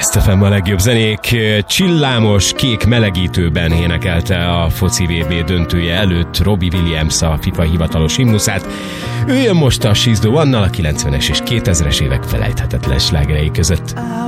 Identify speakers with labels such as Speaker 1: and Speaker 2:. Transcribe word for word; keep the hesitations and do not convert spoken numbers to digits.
Speaker 1: Best ef em a legjobb zenék. Csillámos, kék melegítőben énekelte a foci vé bé döntője előtt Robbie Williams a FIFA hivatalos himnuszát. Ő jön most a She's the One-nal a kilencvenes és kétezres évek felejthetetlen slágerei között.